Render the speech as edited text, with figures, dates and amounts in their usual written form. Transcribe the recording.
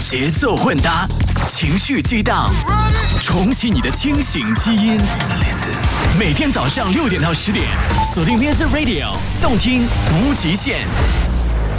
节奏混搭，情绪激荡，重启你的清醒基因。每天早上6点到10点，锁定 Music Radio， 动听无极限。